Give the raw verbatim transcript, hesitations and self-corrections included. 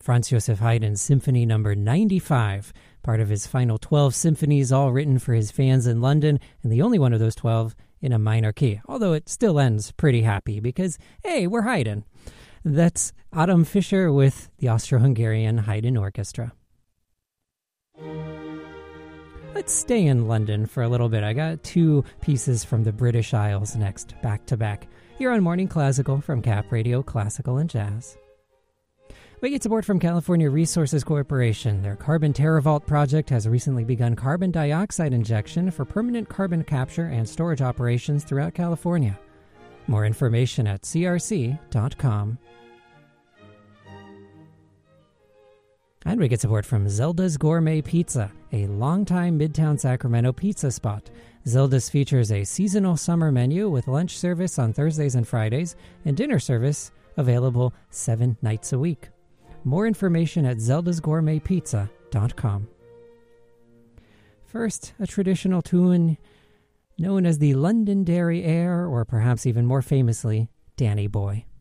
Franz Joseph Haydn's Symphony Number ninety-five, part of his final twelve symphonies, all written for his fans in London, and the only one of those twelve in a minor key, although it still ends pretty happy because, hey, we're Haydn. That's Adam Fischer with the Austro-Hungarian Haydn Orchestra. Let's stay in London for a little bit. I got two pieces from the British Isles next, back to back. Here on Morning Classical from Cap Radio Classical and Jazz. We get support from California Resources Corporation. Their Carbon TerraVault project has recently begun carbon dioxide injection for permanent carbon capture and storage operations throughout California. More information at c r c dot com. And we get support from Zelda's Gourmet Pizza, a longtime Midtown Sacramento pizza spot. Zelda's features a seasonal summer menu with lunch service on Thursdays and Fridays and dinner service available seven nights a week. More information at zeldas gourmet pizza dot com. First, a traditional tune known as the Londonderry Air, or perhaps even more famously, Danny Boy.